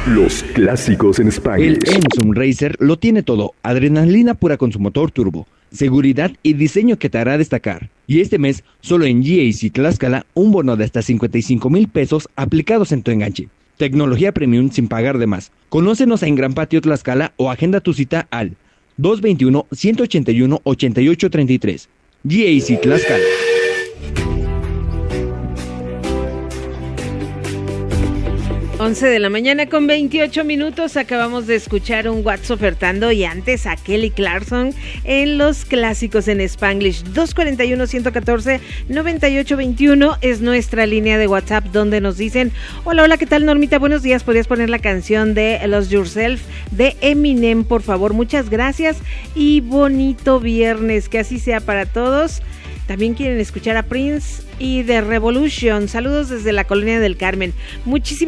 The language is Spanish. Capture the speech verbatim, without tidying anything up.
Los clásicos en Spanglish. El Ensum Racer lo tiene todo, adrenalina pura con su motor turbo, seguridad y diseño que te hará destacar. Y este mes, solo en G A C Tlaxcala, un bono de hasta cincuenta y cinco mil pesos aplicados en tu enganche. Tecnología premium sin pagar de más. Conócenos en Gran Patio Tlaxcala o agenda tu cita al dos dos uno, uno ocho uno, ocho ocho tres tres. G A C Tlaxcala. once de la mañana con veintiocho minutos. Acabamos de escuchar un What's ofertando y antes a Kelly Clarkson en los clásicos en Spanglish. Dos cuatro uno, uno uno cuatro, nueve ocho dos uno es nuestra línea de WhatsApp donde nos dicen: hola, hola, ¿qué tal, Normita? Buenos días, ¿podrías poner la canción de Lose Yourself de Eminem, por favor? Muchas gracias y bonito viernes, que así sea para todos. También quieren escuchar a Prince y The Revolution. Saludos desde la Colonia del Carmen. Muchísimas